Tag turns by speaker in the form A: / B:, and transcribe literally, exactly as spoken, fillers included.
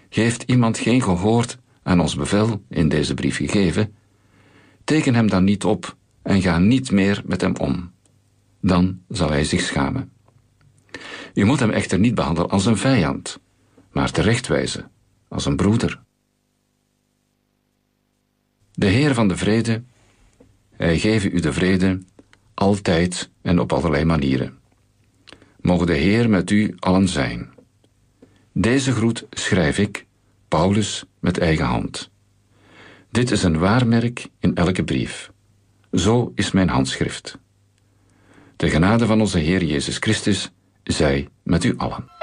A: Heeft iemand geen gehoor aan ons bevel in deze brief gegeven? Teken hem dan niet op en ga niet meer met hem om. Dan zal hij zich schamen. U moet hem echter niet behandelen als een vijand, maar terechtwijzen als een broeder. De Heer van de vrede, hij geeft u de vrede, altijd en op allerlei manieren. Moge de Heer met u allen zijn. Deze groet schrijf ik, Paulus, met eigen hand. Dit is een waarmerk in elke brief. Zo is mijn handschrift. De genade van onze Heer Jezus Christus zij met u allen.